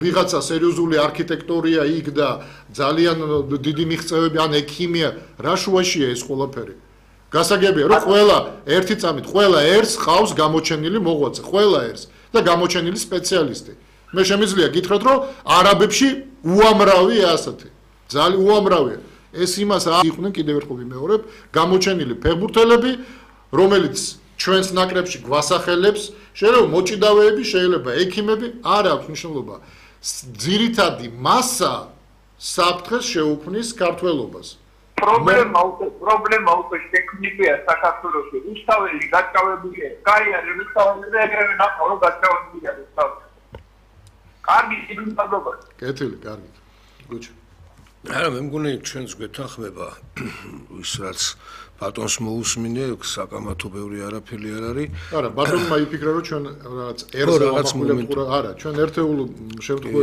ვიღაცა სერიოზული არქიტექტორია იქ და ძალიან დიდი მიღწევები ან ექიმია, რა შუაშია ეს ყველაფერი? გასაგებია, რომ ყველა ერთი წამით, ყველა ერთს ყავს გამოჩენილი მოღვაწე, ყველა ერთს და გამოჩენილი სპეციალისტი. მე შემიძლია გითხრათ, რომ არაბებში უამრავია ასეთი. ძალიან უამრავია. ეს იმას იყვნენ კიდევ ერთხელ ვიმეორებ, გამოჩენილი ფეხბურთელები, რომელიც ჩვენს ნაკრებში გვასახელებს, შეიძლება მოჭიდავეები, შეიძლება ექიმები, არ აქვს მნიშვნელობა. ძირითადი მასა საფრთხეს შეუქმნის ქართველობას. პრობლემა უკვე ტექნიკია საქართველოში. უსწავლელი გაჭავებულია. კაი არის უსწავლელი და ეგრევე ნახავ გაჭავებულია უსწავლელი. კარგი იმდაბლობა. კეთილი, კარგი. გუჩი. არა, მე მგონი ჩვენს გვეთანხმება ის რაც ბატონს მოусმინე, საკამათო ბევრი არაფერი არ არის. არა, ბატონმა იფიქრა რომ ჩვენ რაღაც ერთს გამახვილებთ, არა, ჩვენ ერთეულ შემთხვევაში